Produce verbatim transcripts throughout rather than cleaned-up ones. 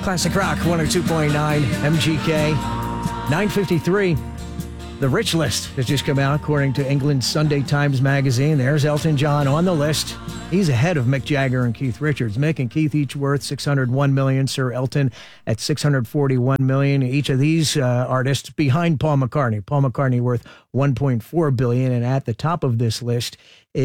Classic Rock one oh two point nine M G K. nine fifty-three. The Rich List has just come out according to England's Sunday Times Magazine. There's Elton John on the list. He's ahead of Mick Jagger and Keith Richards. Mick and Keith each worth six hundred one million dollars. Sir Elton at six hundred forty-one million dollars. Each of these uh, artists behind Paul McCartney. Paul McCartney worth one point four billion dollars. And at the top of this list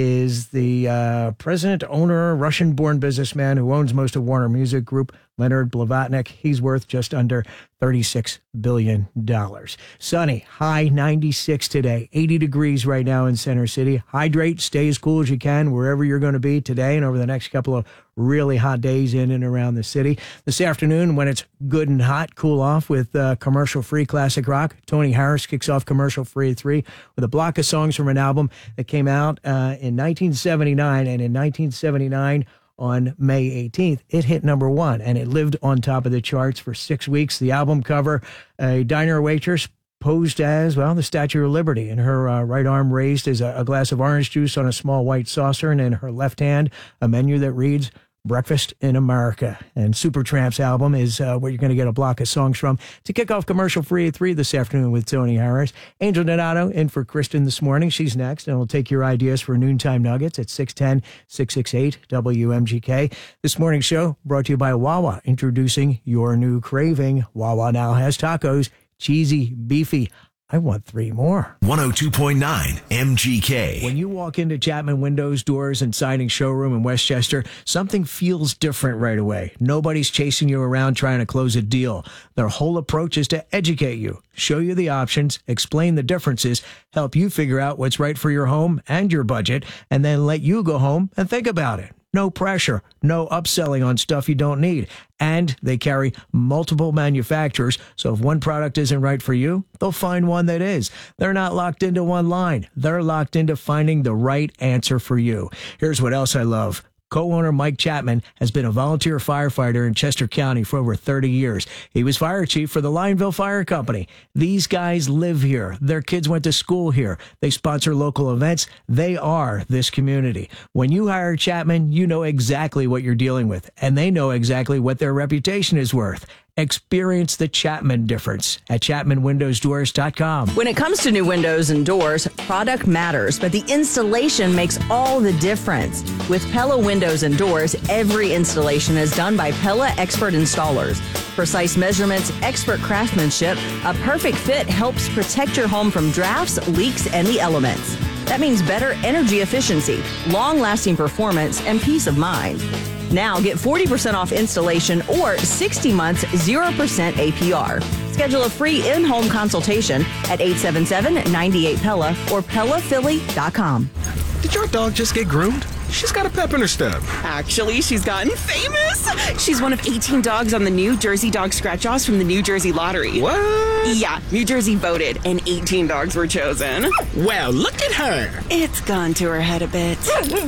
is the uh, president, owner, Russian-born businessman who owns most of Warner Music Group, Leonard Blavatnik. He's worth just under thirty-six billion dollars. Sunny, high ninety-six today, eighty degrees right now in Center City. Hydrate, stay as cool as you can wherever you're going to be today and over the next couple of really hot days in and around the city. This afternoon, when it's good and hot, cool off with uh, commercial-free classic rock. Tony Harris kicks off commercial-free at three with a block of songs from an album that came out uh, in nineteen seventy-nine, and in nineteen seventy-nine, on May eighteenth, it hit number one, and it lived on top of the charts for six weeks. The album cover, a diner waitress posed as, well, the Statue of Liberty, and her uh, right arm raised as a, a glass of orange juice on a small white saucer, and in her left hand, a menu that reads, Breakfast in America. And Supertramp's album is uh, where you're going to get a block of songs from to kick off commercial free at three this afternoon with Tony Harris. Angel Donato in for Kristen this morning. She's next, and we'll take your ideas for Noontime Nuggets at six ten, six sixty-eight W M G K. This morning's show brought to you by Wawa, introducing your new craving. Wawa now has tacos, cheesy, beefy. I want three more. one oh two point nine M G K. When you walk into Chapman Windows, Doors, and Siding Showroom in Westchester, something feels different right away. Nobody's chasing you around trying to close a deal. Their whole approach is to educate you, show you the options, explain the differences, help you figure out what's right for your home and your budget, and then let you go home and think about it. No pressure, no upselling on stuff you don't need. And they carry multiple manufacturers, so if one product isn't right for you, they'll find one that is. They're not locked into one line. They're locked into finding the right answer for you. Here's what else I love. Co-owner Mike Chapman has been a volunteer firefighter in Chester County for over thirty years. He was fire chief for the Lionville Fire Company. These guys live here. Their kids went to school here. They sponsor local events. They are this community. When you hire Chapman, you know exactly what you're dealing with, and they know exactly what their reputation is worth. Experience the Chapman difference at chapman windows doors dot com. When it comes to new windows and doors, product matters, but the installation makes all the difference. With Pella Windows and Doors, every installation is done by Pella expert installers. Precise measurements, expert craftsmanship, a perfect fit helps protect your home from drafts, leaks, and the elements. That means better energy efficiency, long-lasting performance, and peace of mind. Now get forty percent off installation or sixty months, zero percent A P R. Schedule a free in-home consultation at eight seven seven, nine eight Pella or Pella Philly dot com. Did your dog just get groomed? She's got a pep in her step. Actually, she's gotten famous. She's one of eighteen dogs on the New Jersey Dog Scratch-Offs from the New Jersey Lottery. What? Yeah, New Jersey voted, and eighteen dogs were chosen. Well, look at her. It's gone to her head a bit.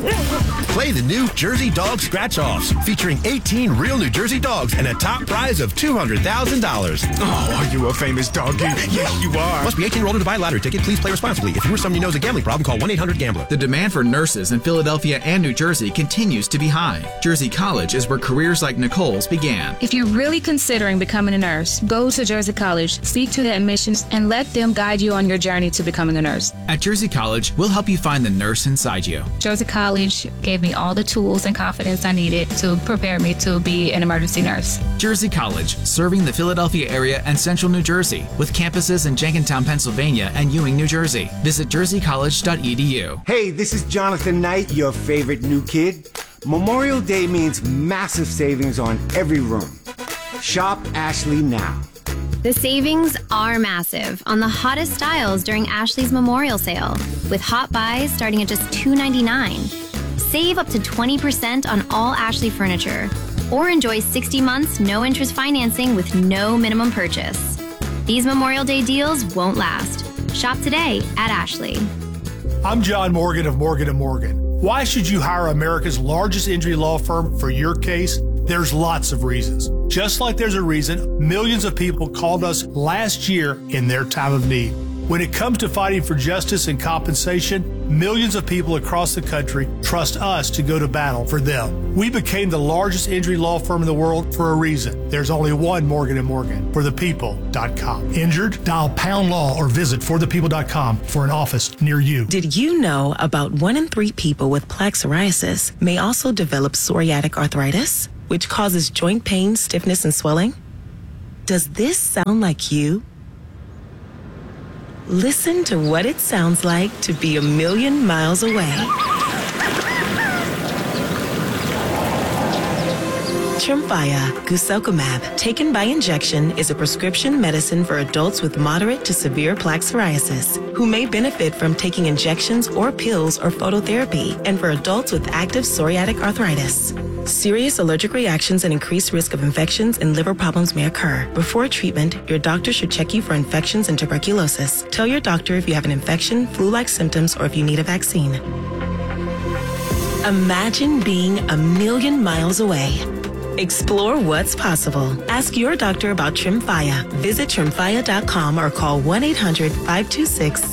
Play the New Jersey Dog Scratch-Offs, featuring eighteen real New Jersey dogs and a top prize of two hundred thousand dollars. Oh, are you a famous doggy? Yes, you are. Must be eighteen or older to buy a lottery ticket. Please play responsibly. If you or someone you know has a gambling problem, call one eight hundred gambler. The demand for nurses in Philadelphia and New Jersey continues to be high. Jersey College is where careers like Nicole's began. If you're really considering becoming a nurse, go to Jersey College, speak to the admissions, and let them guide you on your journey to becoming a nurse. At Jersey College, we'll help you find the nurse inside you. Jersey College gave me all the tools and confidence I needed to prepare me to be an emergency nurse. Jersey College, serving the Philadelphia area and central New Jersey, with campuses in Jenkintown, Pennsylvania, and Ewing, New Jersey. Visit jersey college dot e d u. Hey, this is Jonathan Knight, your favorite new kid. Memorial Day means massive savings on every room. Shop Ashley now. The savings are massive on the hottest styles during Ashley's Memorial Sale, with hot buys starting at just two ninety-nine. Save up to twenty percent on all Ashley furniture, or enjoy sixty months no interest financing with no minimum purchase. These Memorial Day deals won't last. Shop today at Ashley. I'm John Morgan of Morgan and Morgan. Why should you hire America's largest injury law firm for your case? There's lots of reasons. Just like there's a reason millions of people called us last year in their time of need. When it comes to fighting for justice and compensation, Millions of people across the country trust us to go to battle for them. We became the largest injury law firm in the world for a reason. There's only one Morgan and Morgan, for the people dot com. Injured? Dial pound law or visit for the people dot com for an office near you. Did you know about one in three people with plaque psoriasis may also develop psoriatic arthritis, which causes joint pain, stiffness, and swelling? Does this sound like you? Listen to what it sounds like to be a million miles away. Tremfya guselkumab, taken by injection, is a prescription medicine for adults with moderate to severe plaque psoriasis who may benefit from taking injections or pills or phototherapy, and for adults with active psoriatic arthritis. Serious allergic reactions and increased risk of infections and liver problems may occur. Before treatment, your doctor should check you for infections and tuberculosis. Tell your doctor if you have an infection, flu-like symptoms, or if you need a vaccine. Imagine being a million miles away. Explore what's possible. Ask your doctor about Tremfya. Visit tremfya dot com or call one eight hundred five two six